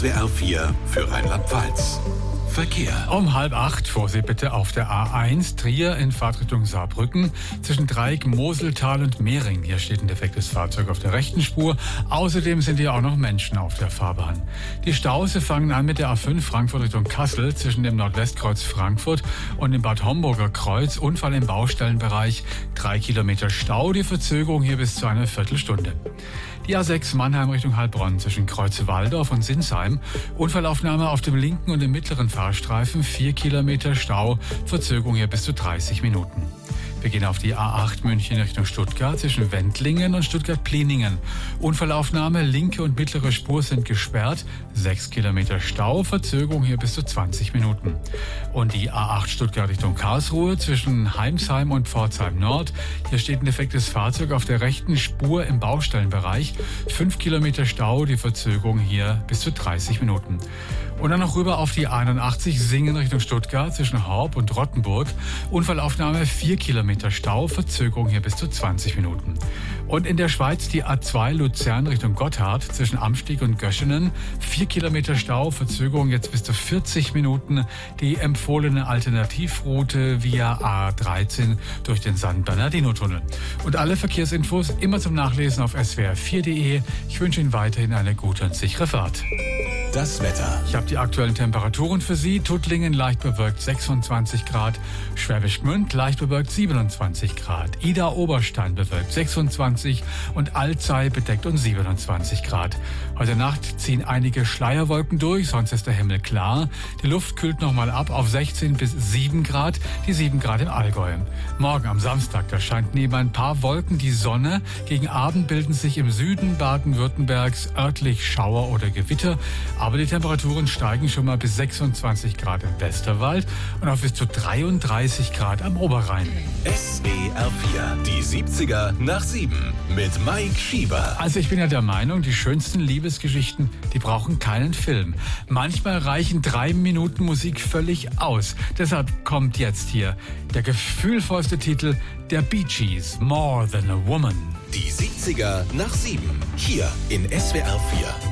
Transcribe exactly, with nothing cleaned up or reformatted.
S W R vier für Rheinland-Pfalz. Verkehr. Um halb acht, Vorsicht bitte auf der A eins, Trier in Fahrtrichtung Saarbrücken, zwischen Dreieck, Moseltal und Mehring. Hier steht ein defektes Fahrzeug auf der rechten Spur. Außerdem sind hier auch noch Menschen auf der Fahrbahn. Die Staus fangen an mit der A fünf Frankfurt Richtung Kassel, zwischen dem Nordwestkreuz Frankfurt und dem Bad Homburger Kreuz. Unfall im Baustellenbereich, drei Kilometer Stau, die Verzögerung hier bis zu einer Viertelstunde. Die A sechs Mannheim Richtung Heilbronn zwischen Kreuze-Walldorf und Sinsheim. Unfallaufnahme auf dem linken und dem mittleren Fahrstreifen, vier Kilometer Stau, Verzögerung hier bis zu dreißig Minuten. Wir gehen auf die A acht München Richtung Stuttgart zwischen Wendlingen und Stuttgart-Pliningen. Unfallaufnahme, linke und mittlere Spur sind gesperrt, sechs Kilometer Stau, Verzögerung hier bis zu zwanzig Minuten. Und die A acht Stuttgart Richtung Karlsruhe zwischen Heimsheim und Pforzheim Nord. Hier steht ein defektes Fahrzeug auf der rechten Spur im Baustellenbereich, fünf Kilometer Stau, die Verzögerung hier bis zu dreißig Minuten. Und dann noch rüber auf die einundachtzig Singen Richtung Stuttgart zwischen Horb und Rottenburg. Unfallaufnahme, vier Kilometer Stau, Verzögerung hier bis zu zwanzig Minuten. Und in der Schweiz die A zwei Luzern Richtung Gotthard zwischen Amstieg und Göschenen. vier Kilometer Stau, Verzögerung jetzt bis zu vierzig Minuten. Die empfohlene Alternativroute via A dreizehn durch den San Bernardino-Tunnel. Und alle Verkehrsinfos immer zum Nachlesen auf S W R vier punkt de. Ich wünsche Ihnen weiterhin eine gute und sichere Fahrt. Das Wetter. Ich habe die aktuellen Temperaturen für Sie. Tuttlingen leicht bewölkt sechsundzwanzig Grad, Schwäbisch Gmünd leicht bewölkt siebenundzwanzig Grad, Ida Oberstein bewölkt sechsundzwanzig und Alzey bedeckt und siebenundzwanzig Grad. Heute Nacht ziehen einige Schleierwolken durch, sonst ist der Himmel klar. Die Luft kühlt nochmal ab auf sechzehn bis sieben Grad, die sieben Grad im Allgäu. Morgen am Samstag, da scheint neben ein paar Wolken die Sonne. Gegen Abend bilden sich im Süden Baden-Württembergs örtlich Schauer oder Gewitter. Aber die Temperaturen steigen schon mal bis sechsundzwanzig Grad im Westerwald und auf bis zu dreiunddreißig Grad am Oberrhein. S W R vier, die siebziger nach sieben mit Mike Schieber. Also ich bin ja der Meinung, die schönsten Liebesgeschichten, die brauchen keinen Film. Manchmal reichen drei Minuten Musik völlig aus. Deshalb kommt jetzt hier der gefühlvollste Titel der Bee Gees, More Than a Woman. Die siebziger nach sieben, hier in S W R vier.